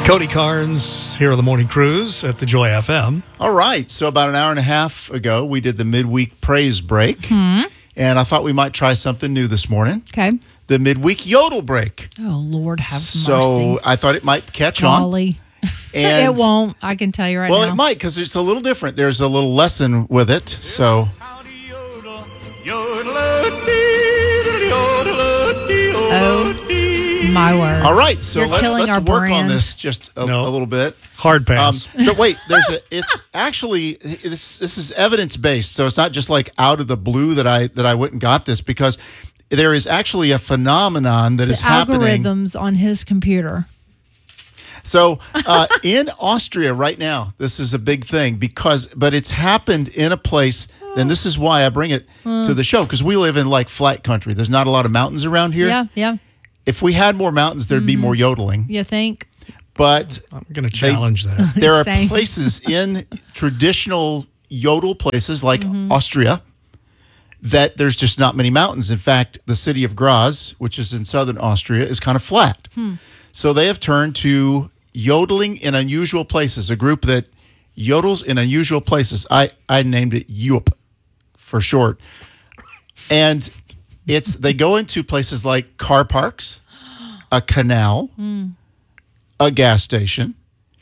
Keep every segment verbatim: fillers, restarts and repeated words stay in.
Cody Carnes here on the Morning Cruise at the Joy F M. All right. So about an hour and a half ago, we did the midweek praise break. Hmm. And I thought we might try something new this morning. Okay. The midweek yodel break. Oh, Lord have So mercy. I thought it might catch Golly. on. And It won't. I can tell you right well, now. it might because it's a little different. There's a little lesson with it. So Oh, my word. all right. So You're let's killing let's our work brand. on this just a, No. a little bit. Hard Um, pass. so wait, there's a. It's actually this. This is evidence based, so it's not just like out of the blue that I that I went and got this because there is actually a phenomenon that the is happening. algorithms on his computer. So uh, in Austria right now, this is a big thing because, but it's happened in a place. And this is why I bring it to the show because we live in like flat country. There's not a lot of mountains around here. Yeah, yeah. If we had more mountains, there'd be more yodeling. You think? But I'm going to challenge that. there are Same. places in traditional yodel places like Mm-hmm. Austria that there's just not many mountains. In fact, the city of Graz, which is in southern Austria, is kind of flat. Hmm. So they have turned to yodeling in unusual places, a group that yodels in unusual places. I, I named it Y U P for short. And it's they go into places like car parks, a canal, a gas station,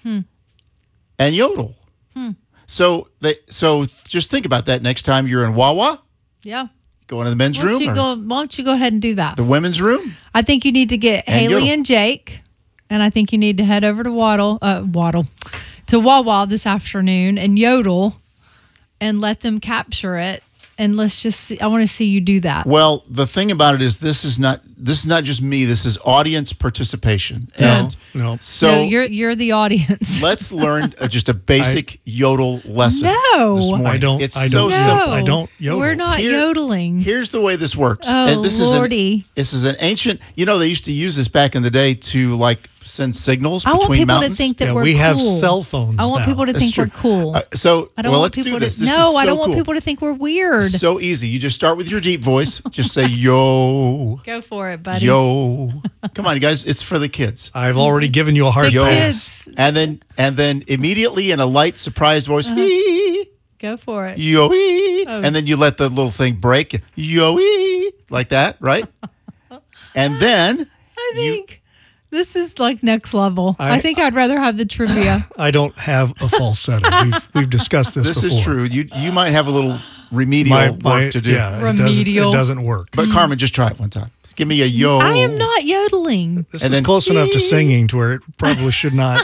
and yodel. So they so just think about that next time you're in Wawa, Yeah. go into the men's Why don't, room you or go, why don't you go ahead and do that? the women's room. I think you need to get And Haley yodel. and Jake, and I think you need to head over to Waddle, uh, Waddle, to Wawa this afternoon and yodel, and let them capture it. And let's just see. I want to see you do that. Well, the thing about it is this is not this is not just me. This is audience participation. And no. so no, you're you're the audience. let's learn uh, just a basic yodel lesson. No. this morning. I don't. It's I so don't. no, simple. I don't yodel. We're not Here- yodeling. Here's the way this works. Oh, And this Lordy. Is an, this is an ancient. You know, they used to use this back in the day to like send signals I want between people mountains. to think that Yeah, we're we cool. have cell phones I want now. people to That's think true. we're cool. Uh, so, I don't well, want let's people do this. to. This no, is I so don't want cool. people to think we're weird. So easy. You just start with your deep voice. Just say yo, Go for it, buddy. yo. Come on, you guys. It's for the kids. I've already given you a hard The Yo. pass. kids. And then and then immediately in a light surprised voice, "Hee, Go for it. yo, hee," Oh. and then you let the little thing break, yo, hee, like that, right? And then I you- think this is like next level. I, I- think I'd rather have the trivia. I don't have a falsetto. We've we've discussed this, this before. is true. You you might have a little remedial My, work my, to do. yeah, it doesn't, Remedial. it doesn't work. But Carmen, just try it one time. Give me a yo. I am not yodeling. This and is then- close enough to singing to where it probably should not.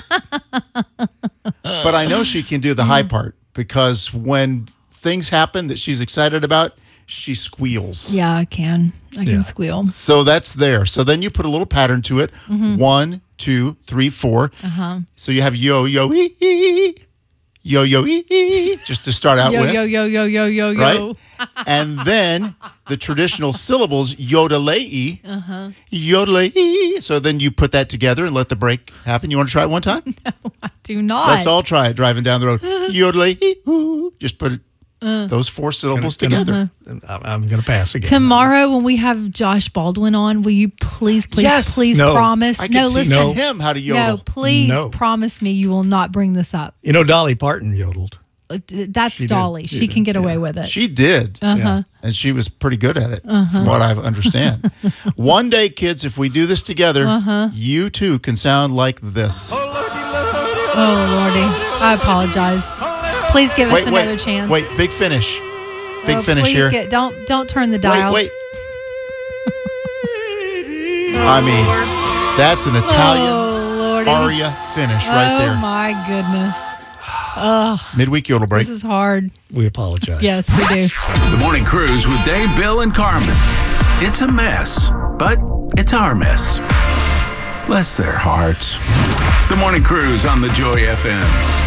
But I know she can do the high part because when things happen that she's excited about, she squeals. Yeah, I can. I can Yeah. squeal. So that's there. So then you put a little pattern to it. Mm-hmm. One, two, three, four. Uh-huh. So you have yo, yo, ee, ee, yo, yo, ee, ee, just to start out Yo, with. yo, yo, yo, yo, yo, yo. Right? And then the traditional syllables, yodelei, uh-huh. yodelei. So then you put that together and let the break happen. You want to try it one time? Do not. Let's all try it driving down the road. Yodelei, ooh. Just put it, those four syllables Gonna- together. I'm, I'm going to pass again. Tomorrow when we have Josh Baldwin on, will you please, please, Yes. please No. promise? I No, could teach listen. No. him how to No, yodel. please No. promise me you will not bring this up. You know, Dolly Parton yodeled. Uh, d- That's She did. Dolly. She She, did. can get away Yeah. with it. She did. uh-huh. And she was pretty good at it, from what I understand. One day, kids, if we do this together, Uh-huh. you too can sound like this. Oh, Lordy. I apologize. Please give us Wait, another wait, chance. wait, big finish. Big Oh, finish please here. Get, don't don't turn the dial. Wait, wait. I mean, that's an Italian Oh, Lordy. aria finish right Oh, there. my goodness. Ugh, Midweek yodel break. this is hard. We apologize. Yes, we do. The Morning Cruise with Dave, Bill, and Carmen. It's a mess, but it's our mess. Bless their hearts. The Morning Cruise on the Joy F M.